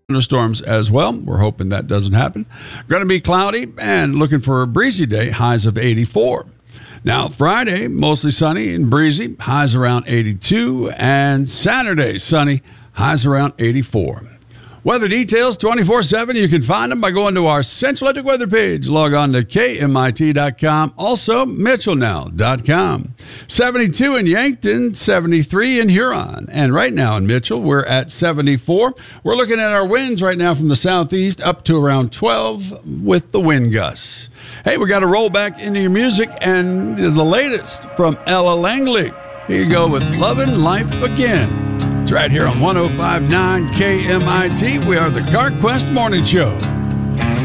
thunderstorms as well. We're hoping that doesn't happen. Going to be cloudy and looking for a breezy day, highs of 84. Now, Friday, mostly sunny and breezy, highs around 82. And Saturday, sunny, highs around 84. Weather details 24/7. You can find them by going to our Central Electric weather page. Log on to KMIT.com. Also, MitchellNow.com. 72 in Yankton, 73 in Huron. And right now in Mitchell, we're at 74. We're looking at our winds right now from the southeast up to around 12 with the wind gusts. Hey, we got to roll back into your music and the latest from Ella Langley. Here you go with Lovin' Life Again. It's right here on 105.9 KMIT. We are the CarQuest Morning Show.